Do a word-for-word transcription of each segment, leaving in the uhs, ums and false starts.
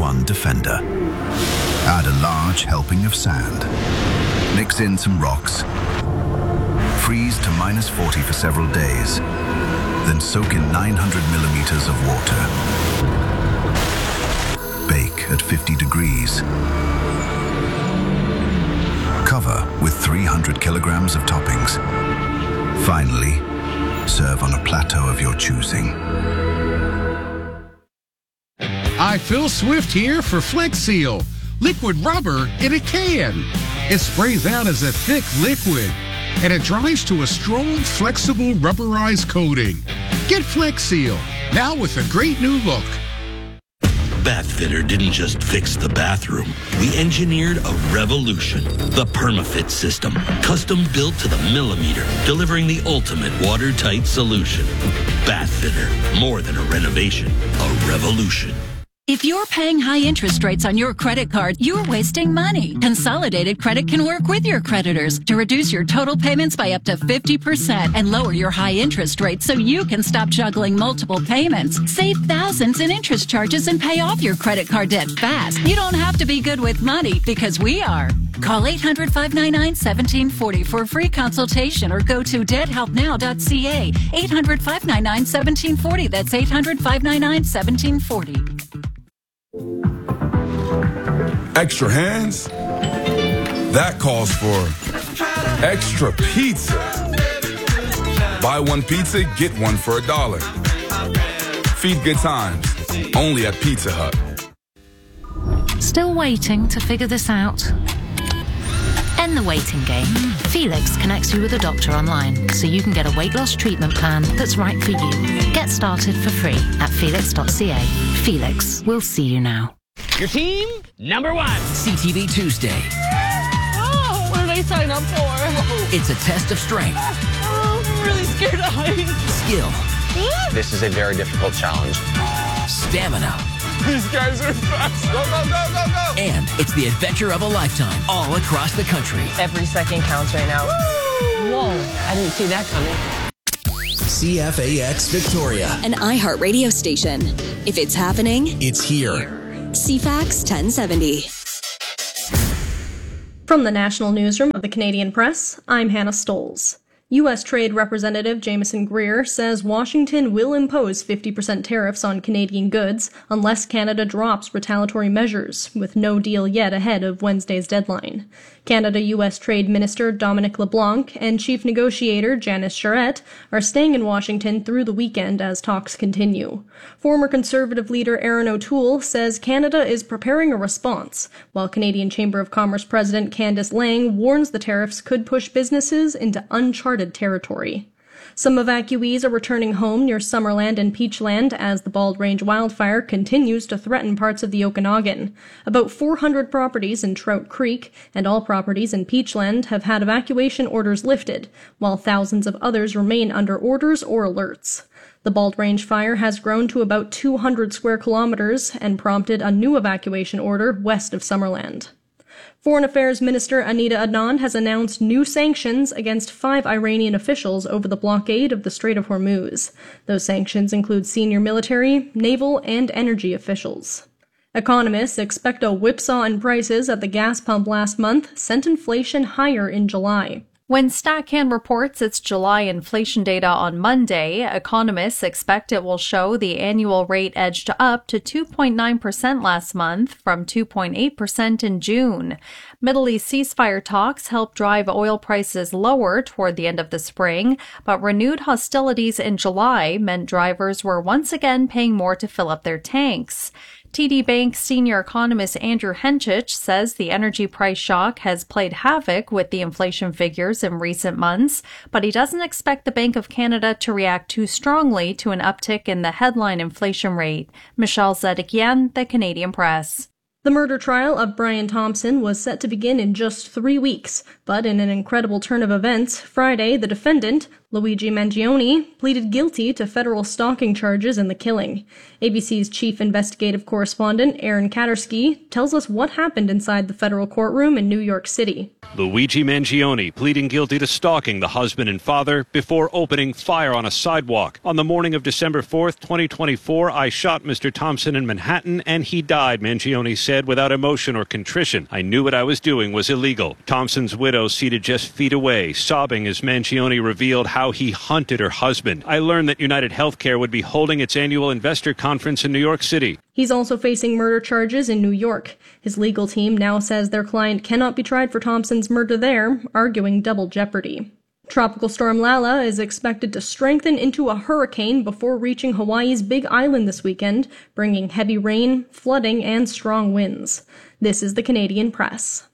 one Defender. Add a large helping of sand. Mix in some rocks. Freeze to minus forty for several days. Then soak in nine hundred millimeters of water. Bake at fifty degrees. Cover with three hundred kilograms of toppings. Finally, serve on a plateau of your choosing. Hi, Phil Swift here for Flex Seal. Liquid rubber in a can. It sprays out as a thick liquid, and it dries to a strong, flexible, rubberized coating. Get Flex Seal, now with a great new look. Bathfitter didn't just fix the bathroom. We engineered a revolution. The PermaFit system, custom built to the millimeter, delivering the ultimate watertight solution. Bathfitter, more than a renovation, a revolution. If you're paying high interest rates on your credit card, you're wasting money. Consolidated Credit can work with your creditors to reduce your total payments by up to fifty percent and lower your high interest rates so you can stop juggling multiple payments. Save thousands in interest charges and pay off your credit card debt fast. You don't have to be good with money because we are. Call eight hundred, five nine nine, one seven four zero for a free consultation or go to debt help now dot c a. eight hundred, five nine nine, one seven four zero. That's eight hundred, five nine nine, one seven four zero. Extra hands? That calls for extra pizza. Buy one pizza, get one for a dollar. Feed good times, only at Pizza Hut. Still waiting to figure this out? End the waiting game. Felix connects you with a doctor online so you can get a weight loss treatment plan that's right for you. Get started for free at felix dot c a. Felix, we'll see you now. Your team, number one. C T V Tuesday. Oh, what did I sign up for? It's a test of strength. Oh, I'm really scared of heights. Skill. This is a very difficult challenge. Stamina. These guys are fast. Go, go, go, go, go. And it's the adventure of a lifetime all across the country. Every second counts right now. Woo! Whoa, I didn't see that coming. C F A X Victoria. An iHeartRadio station. If it's happening, it's here. C FAX ten seventy. From the National Newsroom of the Canadian Press, I'm Hannah Stoles. U S Trade Representative Jameson Greer says Washington will impose fifty percent tariffs on Canadian goods unless Canada drops retaliatory measures, with no deal yet ahead of Wednesday's deadline. Canada-U S Trade Minister Dominic LeBlanc and Chief Negotiator Janice Charette are staying in Washington through the weekend as talks continue. Former Conservative leader Erin O'Toole says Canada is preparing a response, while Canadian Chamber of Commerce President Candice Lang warns the tariffs could push businesses into uncharted territory. Some evacuees are returning home near Summerland and Peachland as the Bald Range wildfire continues to threaten parts of the Okanagan. About four hundred properties in Trout Creek and all properties in Peachland have had evacuation orders lifted, while thousands of others remain under orders or alerts. The Bald Range fire has grown to about two hundred square kilometers and prompted a new evacuation order west of Summerland. Foreign Affairs Minister Anita Adnan has announced new sanctions against five Iranian officials over the blockade of the Strait of Hormuz. Those sanctions include senior military, naval, and energy officials. Economists expect a whipsaw in prices at the gas pump last month sent inflation higher in July. When StatCan reports its July inflation data on Monday, economists expect it will show the annual rate edged up to two point nine percent last month from two point eight percent in June. Middle East ceasefire talks helped drive oil prices lower toward the end of the spring, but renewed hostilities in July meant drivers were once again paying more to fill up their tanks. T D Bank senior economist Andrew Henchich says the energy price shock has played havoc with the inflation figures in recent months, but he doesn't expect the Bank of Canada to react too strongly to an uptick in the headline inflation rate. Michelle Zedekian, The Canadian Press. The murder trial of Brian Thompson was set to begin in just three weeks, but in an incredible turn of events, Friday, the defendant, Luigi Mangione pleaded guilty to federal stalking charges in the killing. A B C's chief investigative correspondent, Aaron Katersky, tells us what happened inside the federal courtroom in New York City. Luigi Mangione pleading guilty to stalking the husband and father before opening fire on a sidewalk. On the morning of December fourth, twenty twenty-four, I shot Mister Thompson in Manhattan and he died, Mangione said without emotion or contrition. I knew what I was doing was illegal. Thompson's widow seated just feet away, sobbing as Mangione revealed how he hunted her husband. I learned that United Healthcare would be holding its annual investor conference in New York City. He's also facing murder charges in New York. His legal team now says their client cannot be tried for Thompson's murder there, arguing double jeopardy. Tropical storm Lala is expected to strengthen into a hurricane before reaching Hawaii's Big Island this weekend, bringing heavy rain, flooding, and strong winds. This is the Canadian Press.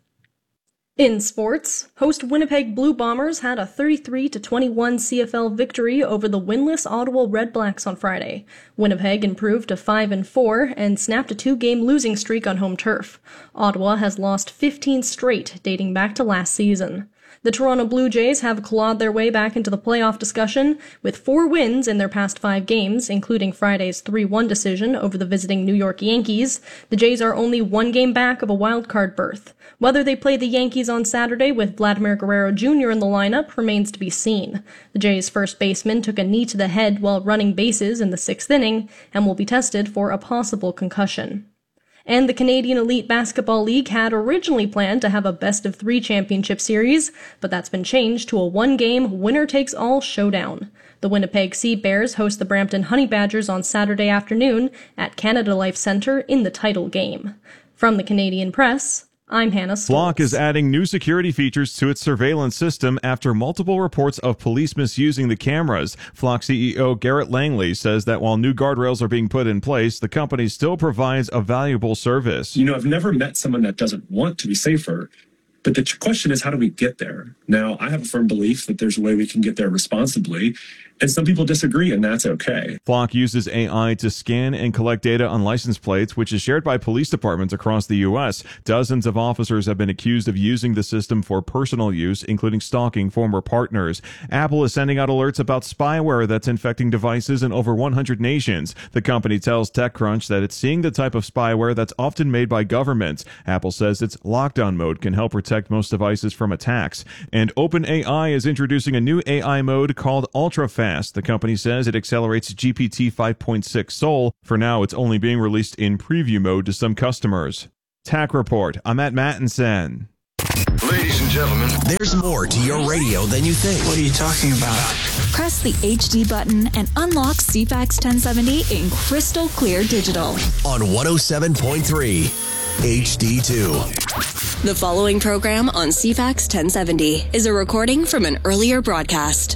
In sports, host Winnipeg Blue Bombers had a thirty-three to twenty-one C F L victory over the winless Ottawa Red Blacks on Friday. Winnipeg improved to five and four and snapped a two-game losing streak on home turf. Ottawa has lost fifteen straight, dating back to last season. The Toronto Blue Jays have clawed their way back into the playoff discussion with four wins in their past five games, including Friday's three one decision over the visiting New York Yankees. The Jays are only one game back of a wild-card berth. Whether they play the Yankees on Saturday with Vladimir Guerrero Junior in the lineup remains to be seen. The Jays' first baseman took a knee to the head while running bases in the sixth inning and will be tested for a possible concussion. And the Canadian Elite Basketball League had originally planned to have a best-of-three championship series, but that's been changed to a one-game, winner-takes-all showdown. The Winnipeg Sea Bears host the Brampton Honey Badgers on Saturday afternoon at Canada Life Centre in the title game. From the Canadian Press, I'm Hannah Stoltz. Flock is adding new security features to its surveillance system after multiple reports of police misusing the cameras. Flock C E O Garrett Langley says that while new guardrails are being put in place, the company still provides a valuable service. You know, I've never met someone that doesn't want to be safer. But the question is, how do we get there? Now, I have a firm belief that there's a way we can get there responsibly, and some people disagree, and that's okay. Flock uses A I to scan and collect data on license plates, which is shared by police departments across the U S. Dozens of officers have been accused of using the system for personal use, including stalking former partners. Apple is sending out alerts about spyware that's infecting devices in over one hundred nations. The company tells TechCrunch that it's seeing the type of spyware that's often made by governments. Apple says its lockdown mode can help protect most devices from attacks. And OpenAI is introducing a new A I mode called UltraFast. The company says it accelerates G P T five point six Soul. For now, it's only being released in preview mode to some customers. Tech Report. I'm at Mattinson. Ladies and gentlemen, there's more to your radio than you think. What are you talking about? Press the H D button and unlock C FAX ten seventy in crystal clear digital. On one oh seven point three H D two. The following program on C FAX ten seventy is a recording from an earlier broadcast.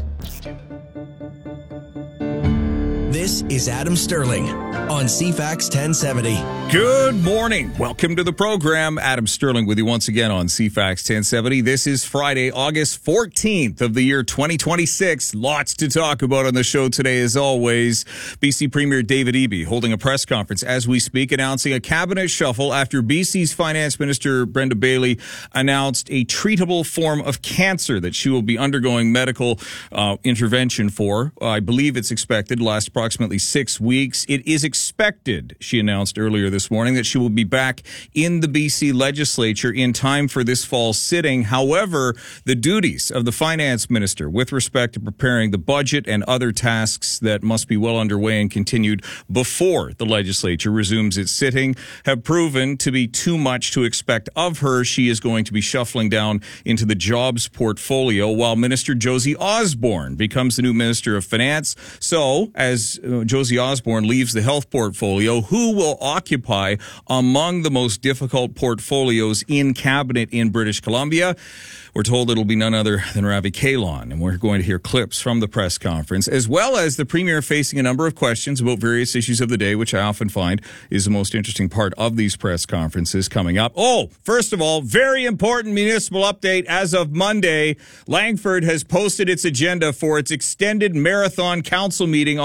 This is Adam Sterling on C FAX ten seventy. Good morning. Welcome to the program. Adam Sterling with you once again on C FAX ten seventy. This is Friday, August fourteenth of the year twenty twenty-six. Lots to talk about on the show today, as always. B C Premier David Eby holding a press conference as we speak, announcing a cabinet shuffle after B C's Finance Minister Brenda Bailey announced a treatable form of cancer that she will be undergoing medical uh, intervention for. I believe it's expected to last approximately six weeks. It is expected, she announced earlier this morning, that she will be back in the B C legislature in time for this fall's sitting. However, the duties of the finance minister with respect to preparing the budget and other tasks that must be well underway and continued before the legislature resumes its sitting have proven to be too much to expect of her. She is going to be shuffling down into the jobs portfolio while Minister Josie Osborne becomes the new Minister of Finance. So, as uh, Josie Osborne leaves the health portfolio, who will occupy among the most difficult portfolios in cabinet in British Columbia? We're told it'll be none other than Ravi Kahlon, and we're going to hear clips from the press conference, as well as the Premier facing a number of questions about various issues of the day, which I often find is the most interesting part of these press conferences coming up. Oh, first of all, very important municipal update. As of Monday, Langford has posted its agenda for its extended marathon council meeting on Monday.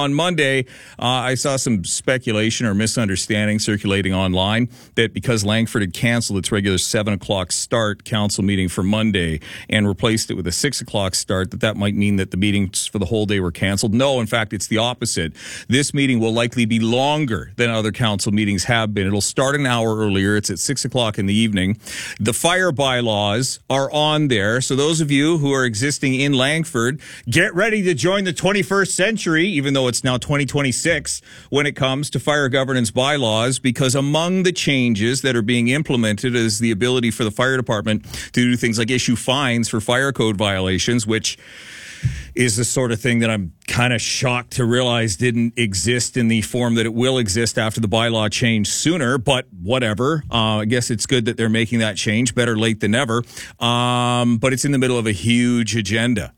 Monday. Uh, I saw some speculation or misunderstanding circulating online that because Langford had canceled its regular seven o'clock start council meeting for Monday and replaced it with a six o'clock start, that that might mean that the meetings for the whole day were canceled. No, in fact, it's the opposite. This meeting will likely be longer than other council meetings have been. It'll start an hour earlier. It's at six o'clock in the evening. The fire bylaws are on there. So those of you who are existing in Langford, get ready to join the twenty-first century, even though it's now twenty twenty-six when it comes to fire governance bylaws, because among the changes that are being implemented is the ability for the fire department to do things like issue fines for fire code violations, which is the sort of thing that I'm kind of shocked to realize didn't exist in the form that it will exist after the bylaw change sooner, but whatever. Uh, I guess it's good that they're making that change. Better late than never. Um, but it's in the middle of a huge agenda.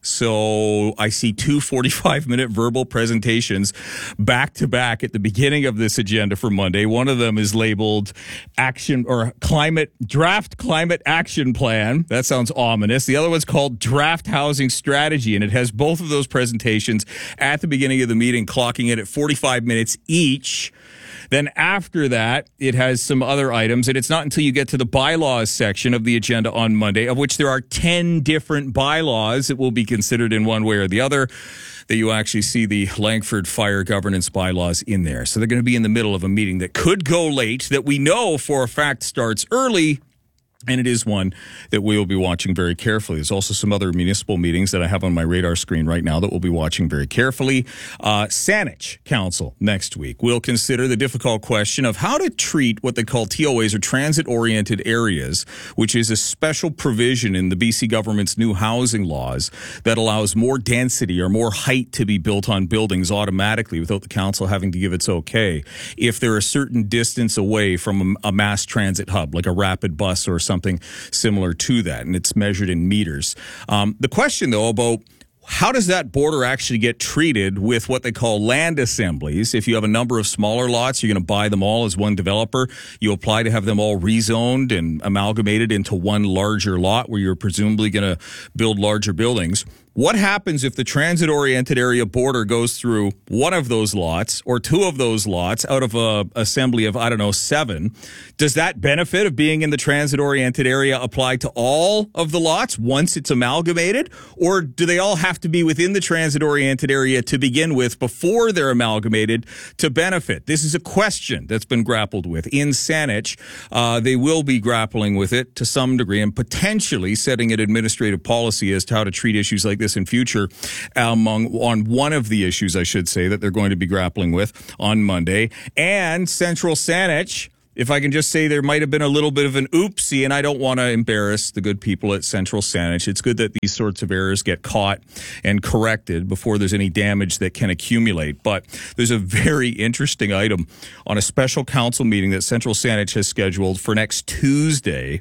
So I see two forty-five minute verbal presentations back to back at the beginning of this agenda for Monday. One of them is labeled action or climate draft climate action plan. That sounds ominous. The other one's called draft housing strategy, and it has both of those presentations at the beginning of the meeting, clocking it at forty-five minutes each. Then after that, it has some other items, and it's not until you get to the bylaws section of the agenda on Monday, of which there are ten different bylaws that will be considered in one way or the other, that you actually see the Langford fire governance bylaws in there. So they're going to be in the middle of a meeting that could go late, that we know for a fact starts early. And it is one that we will be watching very carefully. There's also some other municipal meetings that I have on my radar screen right now that we'll be watching very carefully. Uh, Saanich Council next week will consider the difficult question of how to treat what they call T O As, or transit-oriented areas, which is a special provision in the B C government's new housing laws that allows more density or more height to be built on buildings automatically without the council having to give its okay if they're a certain distance away from a, a mass transit hub, like a rapid bus or something. Something similar to that, and it's measured in meters. Um, the question, though, about how does that border actually get treated with what they call land assemblies? If you have a number of smaller lots, you're going to buy them all as one developer. You apply to have them all rezoned and amalgamated into one larger lot where you're presumably going to build larger buildings. What happens if the transit-oriented area border goes through one of those lots or two of those lots out of a assembly of, I don't know, seven? Does that benefit of being in the transit-oriented area apply to all of the lots once it's amalgamated? Or do they all have to be within the transit-oriented area to begin with before they're amalgamated to benefit? This is a question that's been grappled with. In Saanich, uh, they will be grappling with it to some degree and potentially setting an administrative policy as to how to treat issues like this in future among on one of the issues, I should say, that they're going to be grappling with on Monday. And Central Saanich, if I can just say, there might have been a little bit of an oopsie, and I don't want to embarrass the good people at Central Saanich. It's good that these sorts of errors get caught and corrected before there's any damage that can accumulate. But there's a very interesting item on a special council meeting that Central Saanich has scheduled for next Tuesday.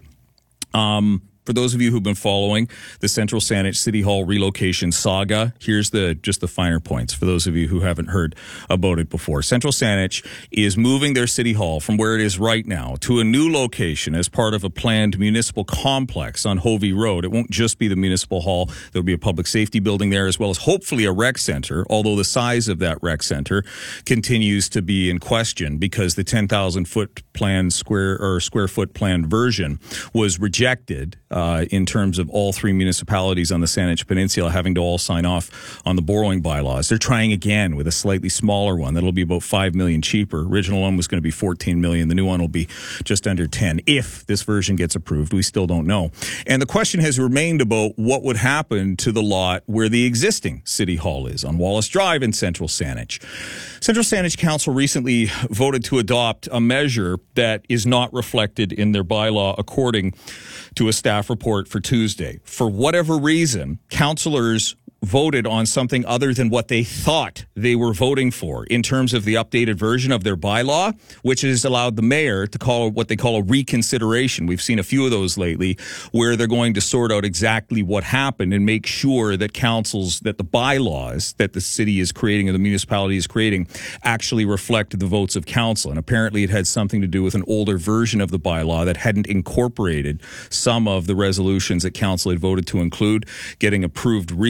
Um, For those of you who've been following the Central Saanich City Hall relocation saga, here's the just the finer points for those of you who haven't heard about it before. Central Saanich is moving their City Hall from where it is right now to a new location as part of a planned municipal complex on Hovey Road. It won't just be the municipal hall. There'll be a public safety building there, as well as hopefully a rec center, although the size of that rec center continues to be in question because the ten thousand foot plan square or square foot plan version was rejected Uh, in terms of all three municipalities on the Saanich Peninsula having to all sign off on the borrowing bylaws. They're trying again with a slightly smaller one that'll be about five million cheaper. Original one was going to be fourteen million. The new one will be just under ten. If this version gets approved, we still don't know. And the question has remained about what would happen to the lot where the existing City Hall is on Wallace Drive in Central Saanich. Central Saanich Council recently voted to adopt a measure that is not reflected in their bylaw, according to a staff report for Tuesday. For whatever reason, councillors voted on something other than what they thought they were voting for in terms of the updated version of their bylaw, which has allowed the mayor to call what they call a reconsideration. We've seen a few of those lately where they're going to sort out exactly what happened and make sure that councils, that the bylaws that the city is creating or the municipality is creating actually reflect the votes of council. And apparently it had something to do with an older version of the bylaw that hadn't incorporated some of the resolutions that council had voted to include getting approved recently.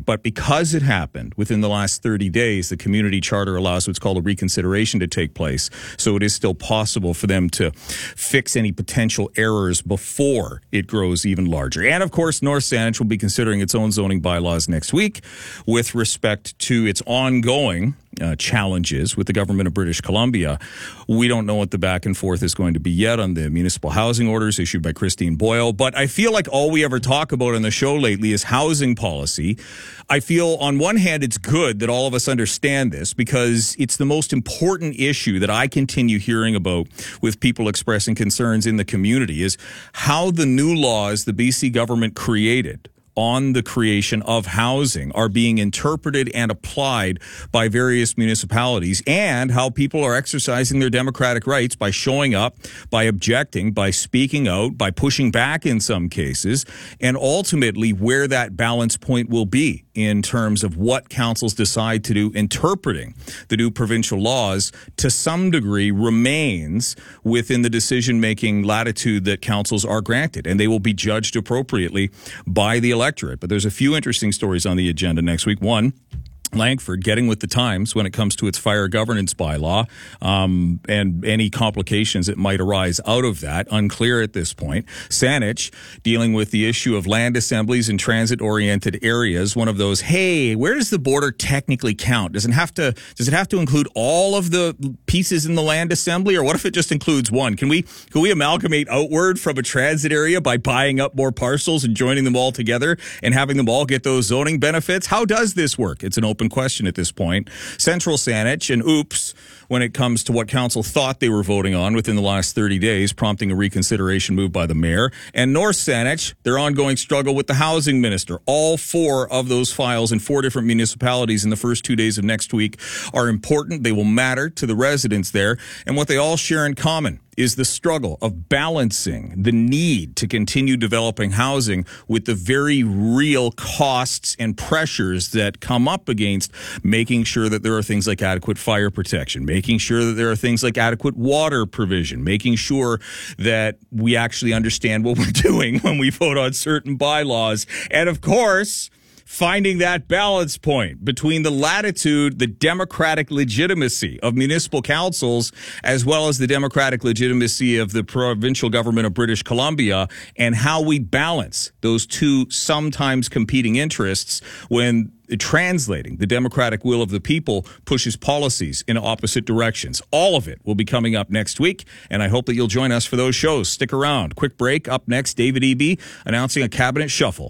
But because it happened within the last thirty days, the community charter allows what's called a reconsideration to take place. So it is still possible for them to fix any potential errors before it grows even larger. And of course, North Saanich will be considering its own zoning bylaws next week with respect to its ongoing Uh, challenges with the government of British Columbia. We don't know what the back and forth is going to be yet on the municipal housing orders issued by Christine Boyle, but I feel like all we ever talk about on the show lately is housing policy. I feel on one hand it's good that all of us understand this because it's the most important issue that I continue hearing about with people expressing concerns in the community is how the new laws the B C government created on the creation of housing are being interpreted and applied by various municipalities, and how people are exercising their democratic rights by showing up, by objecting, by speaking out, by pushing back in some cases, and ultimately where that balance point will be in terms of what councils decide to do interpreting the new provincial laws to some degree remains within the decision-making latitude that councils are granted, and they will be judged appropriately by the electorate. But there's a few interesting stories on the agenda next week. One, Langford getting with the times when it comes to its fire governance bylaw, um, and any complications that might arise out of that, unclear at this point. Saanich dealing with the issue of land assemblies in transit-oriented areas, one of those, hey, where does the border technically count? Does it have to, does it have to include all of the pieces in the land assembly, or what if it just includes one? Can we, can we amalgamate outward from a transit area by buying up more parcels and joining them all together and having them all get those zoning benefits? How does this work? It's an open question at this point. Central Saanich, and oops, when it comes to what council thought they were voting on within the last thirty days, prompting a reconsideration move by the mayor. And North Saanich, their ongoing struggle with the housing minister. All four of those files in four different municipalities in the first two days of next week are important. They will matter to the residents there. And what they all share in common is the struggle of balancing the need to continue developing housing with the very real costs and pressures that come up against making sure that there are things like adequate fire protection, making sure that there are things like adequate water provision, making sure that we actually understand what we're doing when we vote on certain bylaws. And of course, finding that balance point between the latitude, the democratic legitimacy of municipal councils, as well as the democratic legitimacy of the provincial government of British Columbia, and how we balance those two sometimes competing interests when translating the democratic will of the people pushes policies in opposite directions. All of it will be coming up next week, and I hope that you'll join us for those shows. Stick around. Quick break. Up next, David Eby announcing a cabinet shuffle.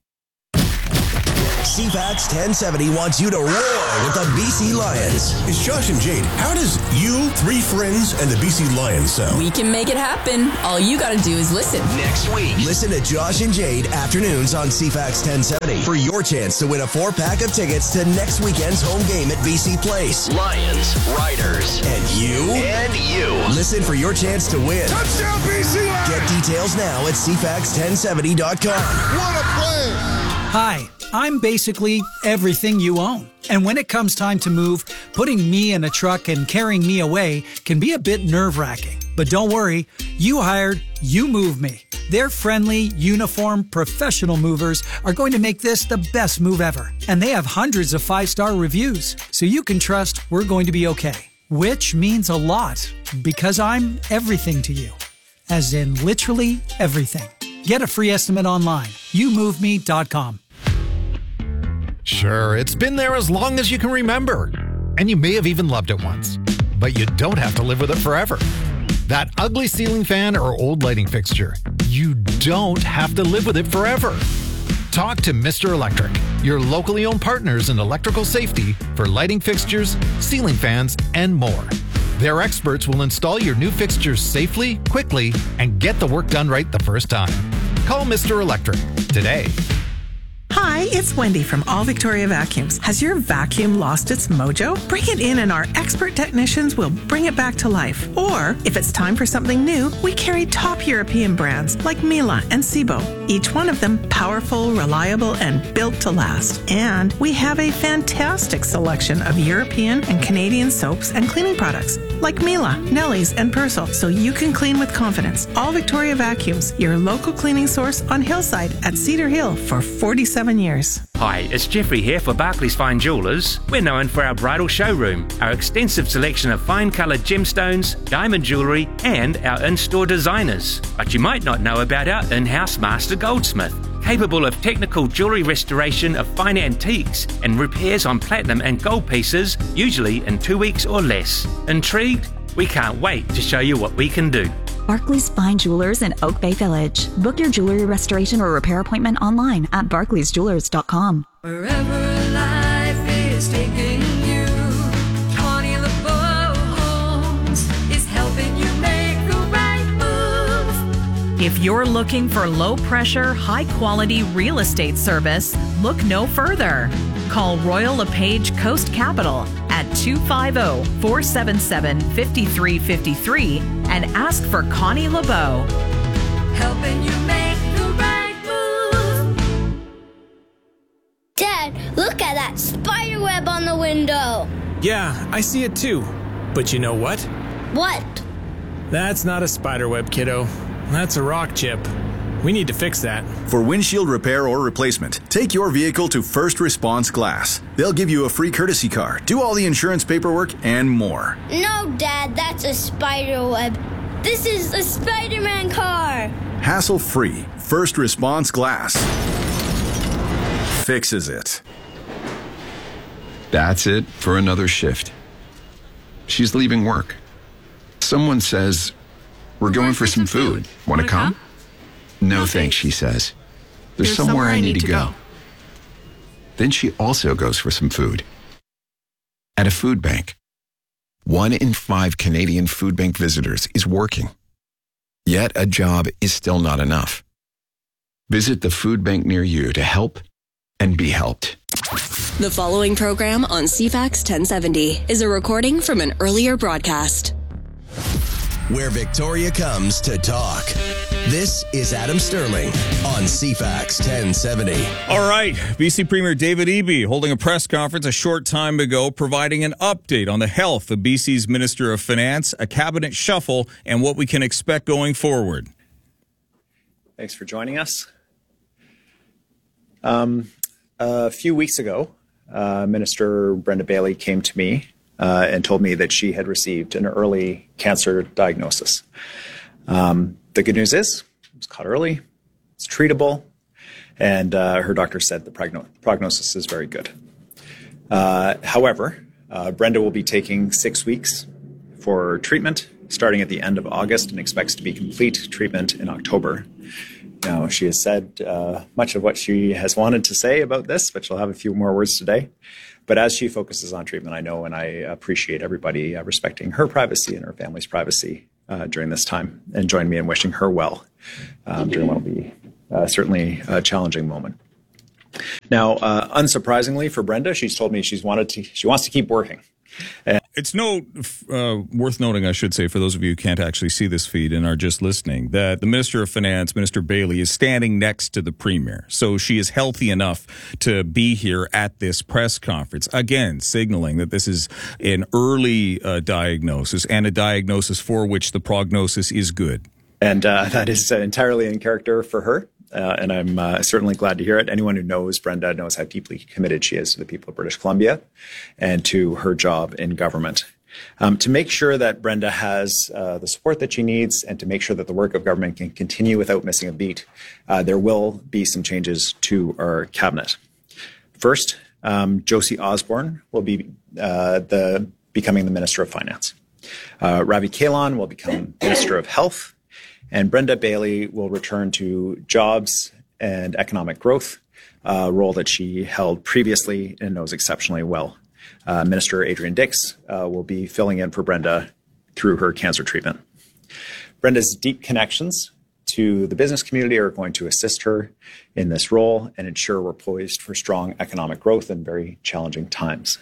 C FAX ten seventy wants you to roar with the B C Lions. It's Josh and Jade. How does you, three friends, and the B C Lions sound? We can make it happen. All you gotta do is listen. Next week, listen to Josh and Jade afternoons on C FAX ten seventy for your chance to win a four-pack of tickets to next weekend's home game at B C Place. Lions, Riders, and you, and you. Listen for your chance to win. Touchdown, B C Lions! Get details now at C FAX ten seventy dot com. What a play! Hi, I'm basically everything you own. And when it comes time to move, putting me in a truck and carrying me away can be a bit nerve-wracking. But don't worry, you hired You Move Me. Their friendly, uniform, professional movers are going to make this the best move ever. And they have hundreds of five-star reviews, so you can trust we're going to be okay. Which means a lot, because I'm everything to you. As in literally everything. Get a free estimate online, you move me dot com. Sure, it's been there as long as you can remember. And you may have even loved it once. But you don't have to live with it forever. That ugly ceiling fan or old lighting fixture, you don't have to live with it forever. Talk to Mister Electric, your locally owned partners in electrical safety for lighting fixtures, ceiling fans, and more. Their experts will install your new fixtures safely, quickly, and get the work done right the first time. Call Mister Electric today. Hi, it's Wendy from All Victoria Vacuums. Has your vacuum lost its mojo? Bring it in and our expert technicians will bring it back to life. Or, if it's time for something new, we carry top European brands like Miele and Sebo. Each one of them powerful, reliable, and built to last. And we have a fantastic selection of European and Canadian soaps and cleaning products, like Mila, Nellie's, and Purcell, so you can clean with confidence. All Victoria Vacuums, your local cleaning source on Hillside at Cedar Hill for forty-seven years. Hi, it's Jeffrey here for Barclays Fine Jewellers. We're known for our bridal showroom, our extensive selection of fine coloured gemstones, diamond jewellery, and our in-store designers. But you might not know about our in-house master goldsmith, capable of technical jewellery restoration of fine antiques and repairs on platinum and gold pieces, usually in two weeks or less. Intrigued? We can't wait to show you what we can do. Barclays Fine Jewelers in Oak Bay Village. Book your jewelry restoration or repair appointment online at barclays jewelers dot com. Wherever life is taking you, Connie LeBeau Homes is helping you make the right move. If you're looking for low-pressure, high-quality real estate service, look no further. Call Royal LePage Coast Capital at two five zero, four seven seven, five three five three and ask for Connie LeBeau. Helping you make the right move. Dad, look at that spider web on the window. Yeah, I see it too. But you know what? What? That's not a spider web, kiddo. That's a rock chip. We need to fix that. For windshield repair or replacement, take your vehicle to First Response Glass. They'll give you a free courtesy car, do all the insurance paperwork, and more. No, Dad, that's a spider web. This is a Spider-Man car. Hassle-free. First Response Glass fixes it. That's it for another shift. She's leaving work. Someone says, "We're going for some food. Want to come?" No thanks, she says. There's somewhere I need to go. Then she also goes for some food. At a food bank. One in five Canadian food bank visitors is working. Yet a job is still not enough. Visit the food bank near you to help and be helped. The following program on C FAX ten seventy is a recording from an earlier broadcast. Where Victoria comes to talk. This is Adam Sterling on C FAX ten seventy. All right. B C Premier David Eby holding a press conference a short time ago, providing an update on the health of B C's Minister of Finance, a cabinet shuffle, and what we can expect going forward. Thanks for joining us. Um, a few weeks ago, uh, Minister Brenda Bailey came to me uh, and told me that she had received an early cancer diagnosis. Um, the good news is it was caught early, it's treatable, and uh, her doctor said the progno- prognosis is very good. Uh, however, uh, Brenda will be taking six weeks for treatment starting at the end of August and expects to be complete treatment in October. Now, she has said uh, much of what she has wanted to say about this, but she'll have a few more words today. But as she focuses on treatment, I know and I appreciate everybody uh, respecting her privacy and her family's privacy uh, during this time, and join me in wishing her well um, during what will be uh, certainly a challenging moment. Now, uh, unsurprisingly for Brenda, she's told me she's wanted to, she wants to keep working. And it's no uh, worth noting, I should say, for those of you who can't actually see this feed and are just listening, that the Minister of Finance, Minister Bailey, is standing next to the Premier. So she is healthy enough to be here at this press conference, again, signaling that this is an early uh, diagnosis and a diagnosis for which the prognosis is good. And uh, that is entirely in character for her. Uh, and I'm uh, certainly glad to hear it. Anyone who knows Brenda knows how deeply committed she is to the people of British Columbia and to her job in government. Um, to make sure that Brenda has uh, the support that she needs and to make sure that the work of government can continue without missing a beat, uh, there will be some changes to our cabinet. First, um, Josie Osborne will be uh, the becoming the Minister of Finance. Uh, Ravi Kahlon will become Minister of Health. And Brenda Bailey will return to jobs and economic growth, a role that she held previously and knows exceptionally well. Uh, Minister Adrian Dix uh, will be filling in for Brenda through her cancer treatment. Brenda's deep connections to the business community are going to assist her in this role and ensure we're poised for strong economic growth in very challenging times.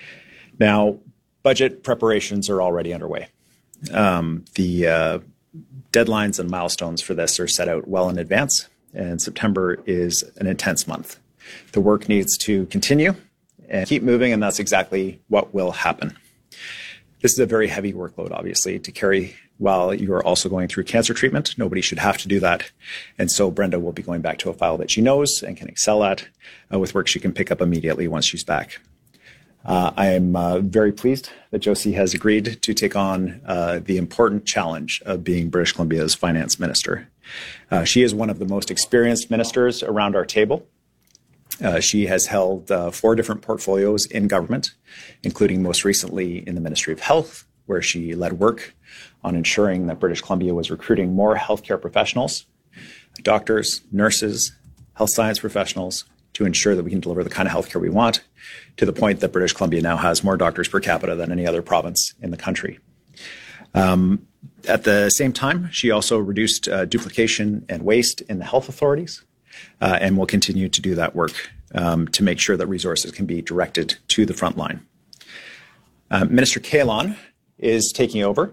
Now, budget preparations are already underway. Um, the uh, Deadlines and milestones for this are set out well in advance, and September is an intense month. The work needs to continue and keep moving, and that's exactly what will happen. This is a very heavy workload, obviously, to carry while you are also going through cancer treatment. Nobody should have to do that. And so Brenda will be going back to a file that she knows and can excel at uh, with work she can pick up immediately once she's back. Uh, I am uh, very pleased that Josie has agreed to take on uh, the important challenge of being British Columbia's finance minister. Uh, she is one of the most experienced ministers around our table. Uh, she has held uh, four different portfolios in government, including most recently in the Ministry of Health, where she led work on ensuring that British Columbia was recruiting more healthcare professionals, doctors, nurses, health science professionals, to ensure that we can deliver the kind of healthcare we want, to the point that British Columbia now has more doctors per capita than any other province in the country. Um, at the same time, she also reduced uh, duplication and waste in the health authorities, uh, and will continue to do that work um, to make sure that resources can be directed to the front line. Uh, Minister Kahlon is taking over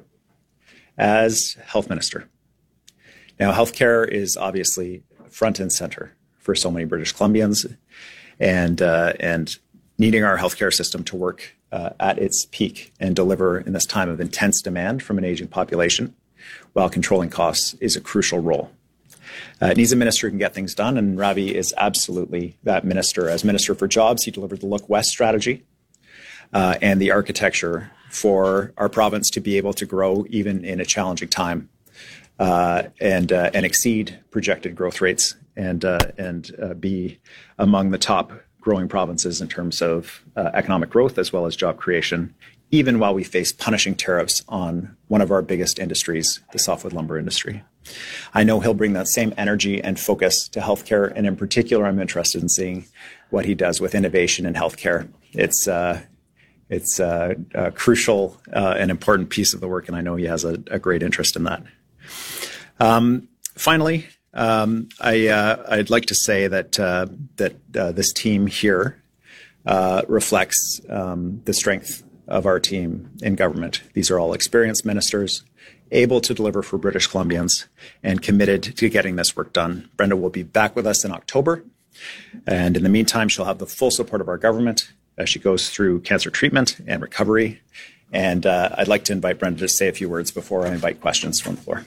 as health minister. Now, healthcare is obviously front and center for so many British Columbians, and uh, and needing our healthcare system to work uh, at its peak and deliver in this time of intense demand from an aging population while controlling costs is a crucial role. Uh, it needs a minister who can get things done, and Ravi is absolutely that minister. As Minister for Jobs, he delivered the Look West strategy uh, and the architecture for our province to be able to grow even in a challenging time uh, and uh, and exceed projected growth rates and uh, and uh, be among the top growing provinces in terms of uh, economic growth as well as job creation, even while we face punishing tariffs on one of our biggest industries, the softwood lumber industry. I know he'll bring that same energy and focus to healthcare, and in particular, I'm interested in seeing what he does with innovation in healthcare. It's uh, it's uh, a crucial uh, and important piece of the work, and I know he has a, a great interest in that. Um, finally, um, I, uh, I'd like to say that uh, that uh, this team here uh, reflects um, the strength of our team in government. These are all experienced ministers, able to deliver for British Columbians, and committed to getting this work done. Brenda will be back with us in October, and in the meantime, she'll have the full support of our government as she goes through cancer treatment and recovery. And uh, I'd like to invite Brenda to say a few words before I invite questions from the floor.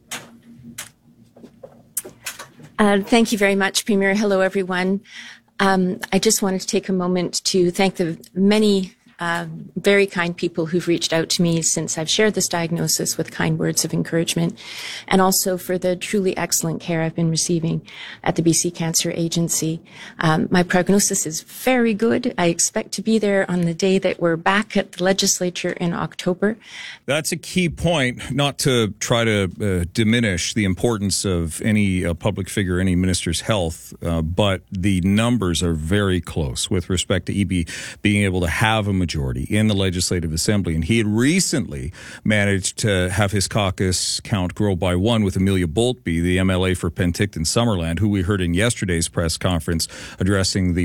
Uh, thank you very much, Premier. Hello, everyone. Um, I just wanted to take a moment to thank the many Uh, very kind people who've reached out to me since I've shared this diagnosis with kind words of encouragement, and also for the truly excellent care I've been receiving at the B C Cancer Agency. Um, my prognosis is very good. I expect to be there on the day that we're back at the legislature in October. That's a key point, not to try to uh, diminish the importance of any uh, public figure, any minister's health, uh, but the numbers are very close with respect to E B being able to have a majority in the Legislative Assembly. And he had recently managed to have his caucus count grow by one with Amelia Boltby, the M L A for Penticton Summerland, who we heard in yesterday's press conference addressing the